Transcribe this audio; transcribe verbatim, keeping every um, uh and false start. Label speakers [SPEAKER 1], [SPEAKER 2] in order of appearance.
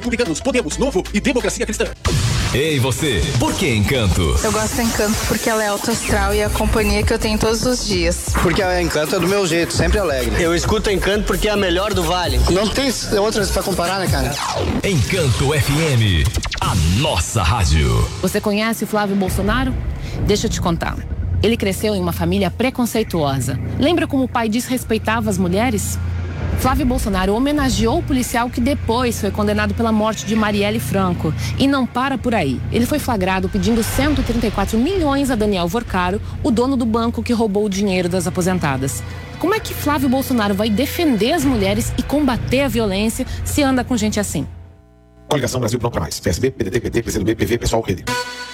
[SPEAKER 1] Republicanos, Podemos, Novo e Democracia Cristã.
[SPEAKER 2] Ei, você, por que Encanto?
[SPEAKER 3] Eu gosto do Encanto porque ela é alto astral e a companhia que eu tenho todos os dias.
[SPEAKER 4] Porque a Encanto é do meu jeito, sempre alegre.
[SPEAKER 5] Eu escuto Encanto porque é a melhor do Vale.
[SPEAKER 4] Não tem outras pra comparar, né, cara?
[SPEAKER 2] Encanto F M, a nossa rádio.
[SPEAKER 6] Você conhece o Flávio Bolsonaro? Deixa eu te contar. Ele cresceu em uma família preconceituosa. Lembra como o pai desrespeitava as mulheres? Flávio Bolsonaro homenageou o policial que depois foi condenado pela morte de Marielle Franco. E não para por aí. Ele foi flagrado pedindo cento e trinta e quatro milhões a Daniel Vorcaro, o dono do banco que roubou o dinheiro das aposentadas. Como é que Flávio Bolsonaro vai defender as mulheres e combater a violência se anda com gente assim?
[SPEAKER 1] Coligação Brasil Pronto pra Mais. P S B, P D T, P T, P C do B, P V, Pessoal, Rede.